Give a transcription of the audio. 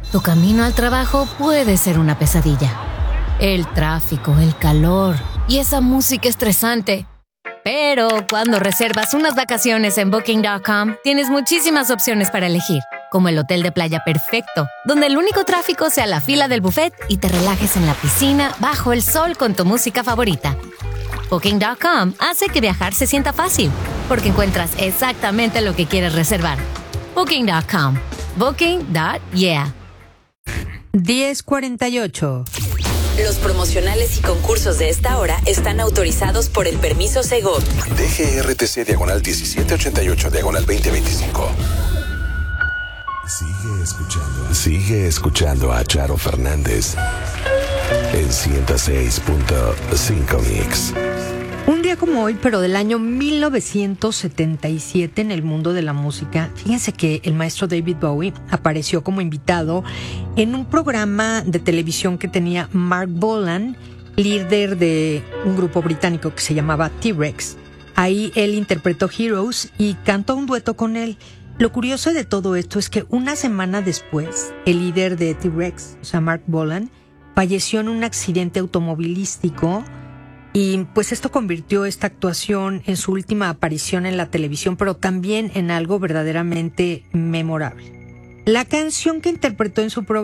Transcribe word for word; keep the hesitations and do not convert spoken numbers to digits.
Tu camino al trabajo puede ser una pesadilla. El tráfico, el calor y esa música estresante. Pero cuando reservas unas vacaciones en Booking punto com, tienes muchísimas opciones para elegir, como el hotel de playa perfecto, donde el único tráfico sea la fila del buffet y te relajes en la piscina bajo el sol con tu música favorita. Booking punto com hace que viajar se sienta fácil, porque encuentras exactamente lo que quieres reservar. Booking punto com. Booking punto yeah. diez cuarenta y ocho. Los promocionales y concursos de esta hora están autorizados por el permiso Segov. D G R T C diagonal diecisiete ochenta y ocho diagonal veinte veinticinco. Sigue escuchando. Sigue escuchando a Charo Fernández en ciento seis punto cinco Mix. Un día como hoy, pero del año mil novecientos setenta y siete, en el mundo de la música, fíjense que el maestro David Bowie apareció como invitado en un programa de televisión que tenía Mark Bolan, líder de un grupo británico que se llamaba T-Rex. Ahí él interpretó Heroes y cantó un dueto con él. Lo curioso de todo esto es que una semana después, el líder de T-Rex, o sea, Mark Bolan, falleció en un accidente automovilístico. Y pues esto convirtió esta actuación en su última aparición en la televisión, pero también en algo verdaderamente memorable. La canción que interpretó en su programa